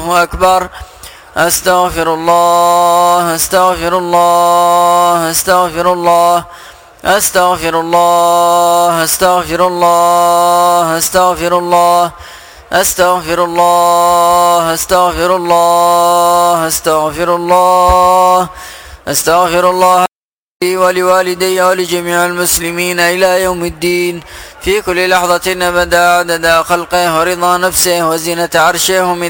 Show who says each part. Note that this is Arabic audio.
Speaker 1: الله أكبر. أستغفر الله أستغفر الله أستغفر الله أستغفر الله أستغفر الله أستغفر الله أستغفر الله أستغفر الله أستغفر الله أستغفر الله لي ولوالدي ولجميع المسلمين إلى يوم الدين في كل لحظة أبدا عدد خلقه ورضا نفسه وزينة عرشه